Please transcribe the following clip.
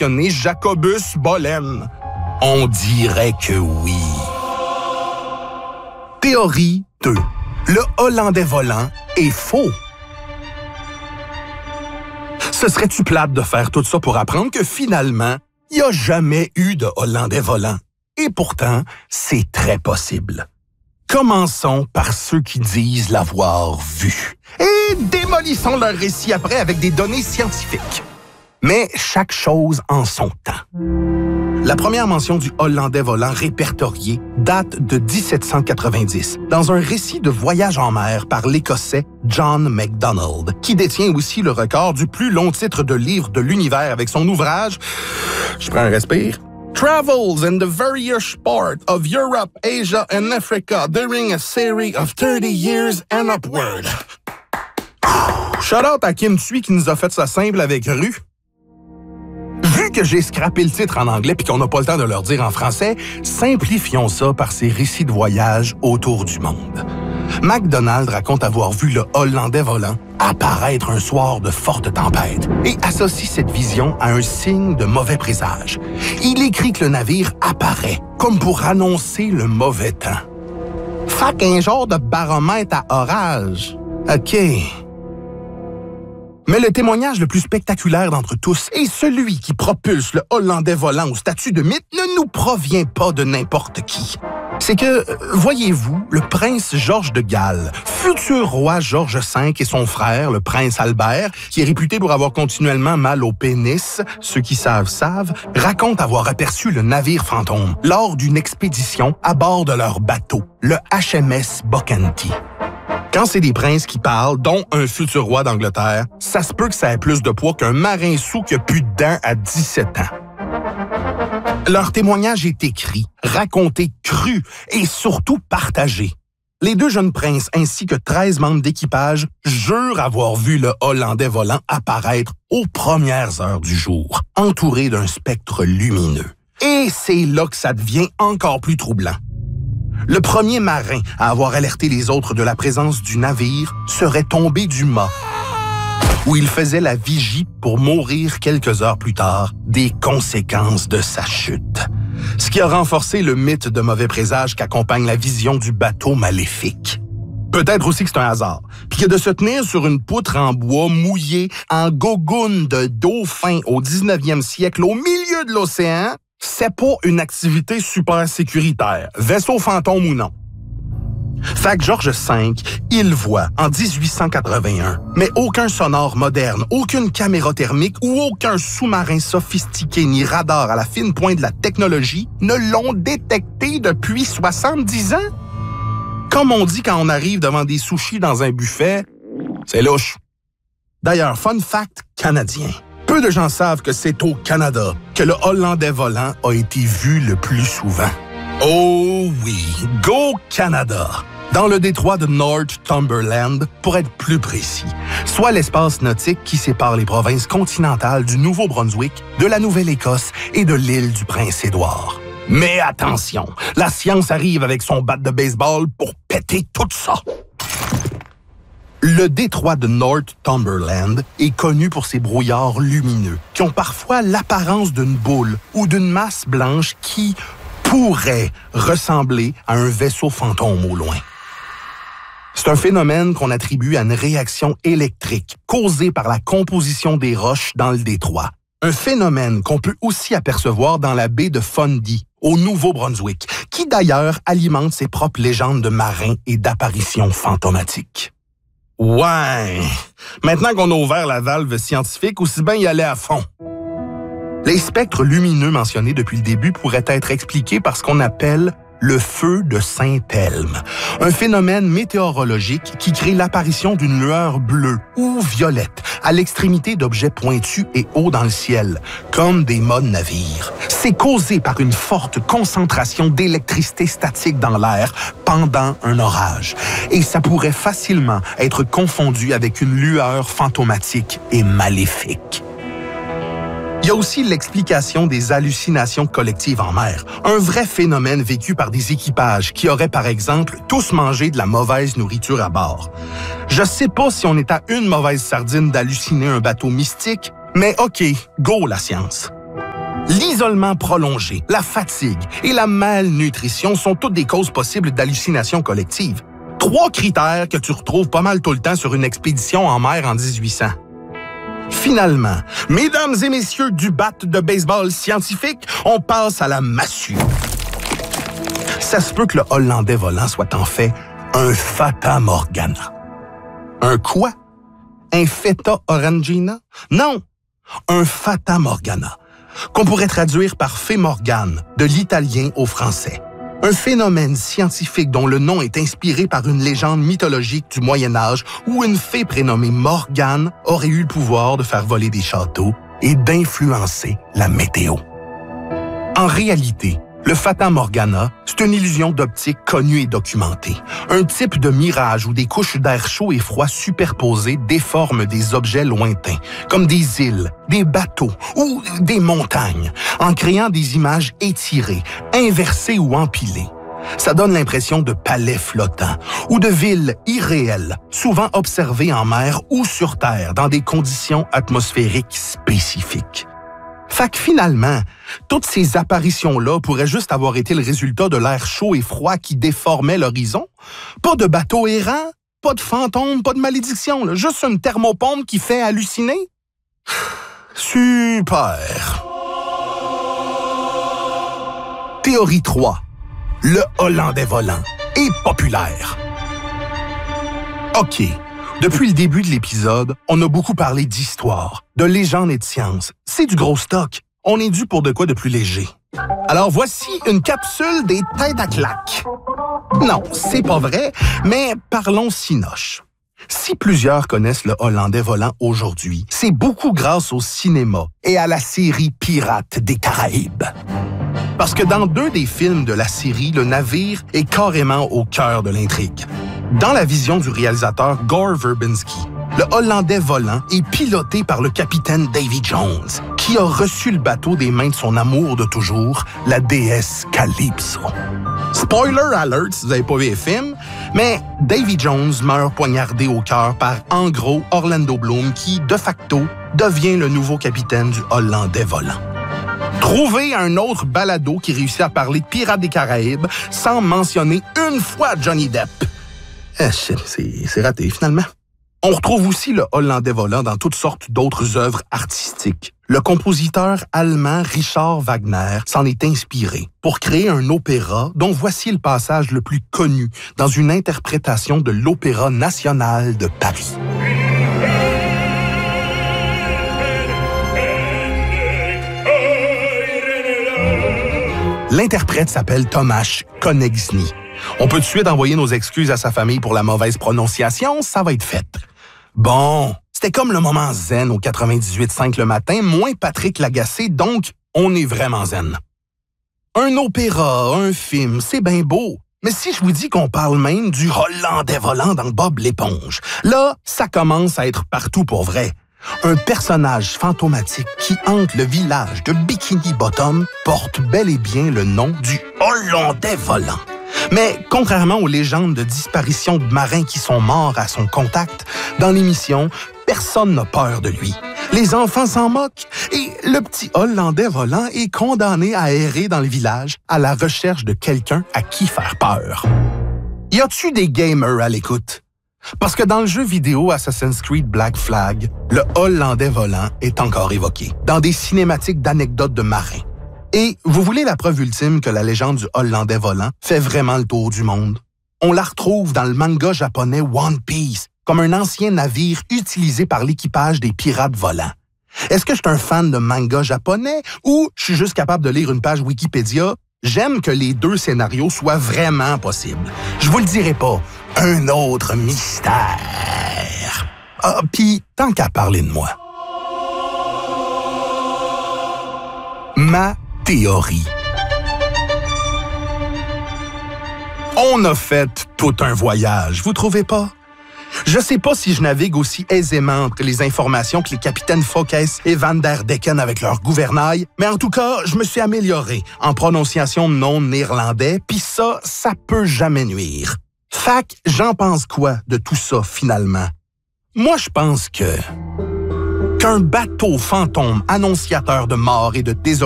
mentionné Jacobus Bollen? On dirait que oui. Théorie 2. Le Hollandais volant est faux. Ce serait-tu plate de faire tout ça pour apprendre que finalement, il n'y a jamais eu de Hollandais volant? Et pourtant, c'est très possible. Commençons par ceux qui disent l'avoir vu. Et démolissons leur récit après avec des données scientifiques. Mais chaque chose en son temps. La première mention du Hollandais volant répertorié date de 1790, dans un récit de voyage en mer par l'Écossais John MacDonald, qui détient aussi le record du plus long titre de livre de l'univers avec son ouvrage, je prends un respire, Travels in the various parts of Europe, Asia and Africa during a series of 30 years and upward. Shout out à Kim Thuy qui nous a fait ça simple avec Rue. Vu que j'ai scrappé le titre en anglais puis qu'on n'a pas le temps de leur dire en français, simplifions ça par ses récits de voyage autour du monde. MacDonald raconte avoir vu le Hollandais volant apparaître un soir de forte tempête et associe cette vision à un signe de mauvais présage. Il écrit que le navire apparaît comme pour annoncer le mauvais temps. Fait qu'un genre de baromètre à orage. OK. Mais le témoignage le plus spectaculaire d'entre tous est celui qui propulse le Hollandais volant au statut de mythe ne nous provient pas de n'importe qui. C'est que, voyez-vous, le prince Georges de Galles, futur roi Georges V et son frère, le prince Albert, qui est réputé pour avoir continuellement mal au pénis, ceux qui savent, racontent avoir aperçu le navire fantôme lors d'une expédition à bord de leur bateau, le HMS Bocanti. Quand c'est des princes qui parlent, dont un futur roi d'Angleterre, ça se peut que ça ait plus de poids qu'un marin sous qui a plus de dents à 17 ans. Leur témoignage est écrit, raconté, cru et surtout partagé. Les deux jeunes princes ainsi que 13 membres d'équipage jurent avoir vu le Hollandais volant apparaître aux premières heures du jour, entouré d'un spectre lumineux. Et c'est là que ça devient encore plus troublant. Le premier marin à avoir alerté les autres de la présence du navire serait tombé du mât, où il faisait la vigie pour mourir quelques heures plus tard des conséquences de sa chute. Ce qui a renforcé le mythe de mauvais présage qu'accompagne la vision du bateau maléfique. Peut-être aussi que c'est un hasard, puis que de se tenir sur une poutre en bois mouillé en gogoune de dauphin au 19e siècle au milieu de l'océan, c'est pas une activité super sécuritaire, vaisseau fantôme ou non. Fait que Georges V, il voit en 1881, mais aucun sonore moderne, aucune caméra thermique ou aucun sous-marin sophistiqué ni radar à la fine pointe de la technologie ne l'ont détecté depuis 70 ans. Comme on dit quand on arrive devant des sushis dans un buffet, c'est louche. D'ailleurs, fun fact canadien. Peu de gens savent que c'est au Canada que le Hollandais volant a été vu le plus souvent. Oh oui, go Canada! Dans le détroit de Northumberland, pour être plus précis, soit l'espace nautique qui sépare les provinces continentales du Nouveau-Brunswick, de la Nouvelle-Écosse et de l'île du Prince-Édouard. Mais attention, la science arrive avec son bat de baseball pour péter tout ça. Le détroit de Northumberland est connu pour ses brouillards lumineux, qui ont parfois l'apparence d'une boule ou d'une masse blanche qui pourrait ressembler à un vaisseau fantôme au loin. C'est un phénomène qu'on attribue à une réaction électrique causée par la composition des roches dans le détroit. Un phénomène qu'on peut aussi apercevoir dans la baie de Fundy, au Nouveau-Brunswick, qui d'ailleurs alimente ses propres légendes de marins et d'apparitions fantomatiques. Ouais! Maintenant qu'on a ouvert la valve scientifique, aussi bien y aller à fond. Les spectres lumineux mentionnés depuis le début pourraient être expliqués par ce qu'on appelle le feu de Saint-Elme, un phénomène météorologique qui crée l'apparition d'une lueur bleue ou violette à l'extrémité d'objets pointus et hauts dans le ciel, comme des mâts de navires. C'est causé par une forte concentration d'électricité statique dans l'air pendant un orage, et ça pourrait facilement être confondu avec une lueur fantomatique et maléfique. Il y a aussi l'explication des hallucinations collectives en mer, un vrai phénomène vécu par des équipages qui auraient, par exemple, tous mangé de la mauvaise nourriture à bord. Je sais pas si on est à une mauvaise sardine d'halluciner un bateau mystique, mais OK, go la science. L'isolement prolongé, la fatigue et la malnutrition sont toutes des causes possibles d'hallucinations collectives. 3 critères que tu retrouves pas mal tout le temps sur une expédition en mer en 1800. Finalement, mesdames et messieurs du bat de baseball scientifique, on passe à la massue. Ça se peut que le Hollandais volant soit en fait un Fata Morgana. Un quoi? Un Feta Orangina? Non, un Fata Morgana, qu'on pourrait traduire par Fée Morgane, de l'italien au français. Un phénomène scientifique dont le nom est inspiré par une légende mythologique du Moyen Âge où une fée prénommée Morgane aurait eu le pouvoir de faire voler des châteaux et d'influencer la météo. En réalité, le Fata Morgana, c'est une illusion d'optique connue et documentée. Un type de mirage où des couches d'air chaud et froid superposées déforment des objets lointains, comme des îles, des bateaux ou des montagnes, en créant des images étirées, inversées ou empilées. Ça donne l'impression de palais flottants ou de villes irréelles, souvent observées en mer ou sur Terre dans des conditions atmosphériques spécifiques. Fait que finalement, toutes ces apparitions-là pourraient juste avoir été le résultat de l'air chaud et froid qui déformait l'horizon. Pas de bateau errant, pas de fantômes, pas de malédiction, là. Juste une thermopompe qui fait halluciner. Super! Théorie 3. Le Hollandais volant est populaire. OK. Depuis le début de l'épisode, on a beaucoup parlé d'histoire, de légendes et de science. C'est du gros stock. On est dû pour de quoi de plus léger. Alors voici une capsule des têtes à claques. Non, c'est pas vrai, mais parlons cinoche. Si plusieurs connaissent le Hollandais volant aujourd'hui, c'est beaucoup grâce au cinéma et à la série Pirates des Caraïbes. Parce que dans 2 des films de la série, le navire est carrément au cœur de l'intrigue. Dans la vision du réalisateur Gore Verbinski, le Hollandais volant est piloté par le capitaine Davy Jones, qui a reçu le bateau des mains de son amour de toujours, la déesse Calypso. Spoiler alert si vous n'avez pas vu les films, mais Davy Jones meurt poignardé au cœur par, en gros, Orlando Bloom, qui, de facto, devient le nouveau capitaine du Hollandais volant. Trouvez un autre balado qui réussit à parler de Pirates des Caraïbes sans mentionner une fois Johnny Depp. C'est raté, finalement. On retrouve aussi le Hollandais volant dans toutes sortes d'autres œuvres artistiques. Le compositeur allemand Richard Wagner s'en est inspiré pour créer un opéra dont voici le passage le plus connu dans une interprétation de l'Opéra national de Paris. L'interprète s'appelle Tomasz Koneczny. On peut tout de suite envoyer nos excuses à sa famille pour la mauvaise prononciation, ça va être fait. Bon, c'était comme le moment zen au 98.5 le matin, moins Patrick Lagacé, donc on est vraiment zen. Un opéra, un film, c'est bien beau. Mais si je vous dis qu'on parle même du Hollandais volant dans Bob l'éponge, là, ça commence à être partout pour vrai. Un personnage fantomatique qui hante le village de Bikini Bottom porte bel et bien le nom du Hollandais volant. Mais contrairement aux légendes de disparition de marins qui sont morts à son contact, dans l'émission, personne n'a peur de lui. Les enfants s'en moquent et le petit Hollandais volant est condamné à errer dans le village à la recherche de quelqu'un à qui faire peur. Y a-tu des gamers à l'écoute? Parce que dans le jeu vidéo Assassin's Creed Black Flag, le Hollandais volant est encore évoqué, dans des cinématiques d'anecdotes de marins. Et vous voulez la preuve ultime que la légende du Hollandais volant fait vraiment le tour du monde? On la retrouve dans le manga japonais One Piece, comme un ancien navire utilisé par l'équipage des pirates volants. Est-ce que je suis un fan de manga japonais ou je suis juste capable de lire une page Wikipédia? J'aime que les 2 scénarios soient vraiment possibles. Je vous le dirai pas. Un autre mystère. Ah, pis tant qu'à parler de moi. Ma théorie. On a fait tout un voyage, vous trouvez pas? Je sais pas si je navigue aussi aisément entre les informations que les capitaines Focke et Van der Decken avec leur gouvernail, mais en tout cas, je me suis amélioré en prononciation de noms néerlandais, pis ça peut jamais nuire. Fac, j'en pense quoi de tout ça, finalement? Moi, je pense qu'un bateau fantôme annonciateur de mort et de désolation